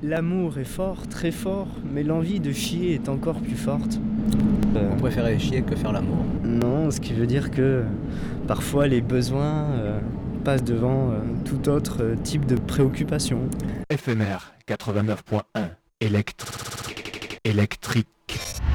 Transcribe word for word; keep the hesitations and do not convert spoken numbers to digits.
L'amour est fort, très fort, mais l'envie de chier est encore plus forte. Euh, On préférait chier que faire l'amour. Non, ce qui veut dire que parfois les besoins euh, passent devant euh, tout autre euh, type de préoccupation. F M R quatre-vingt-neuf point un, électrique. électrique.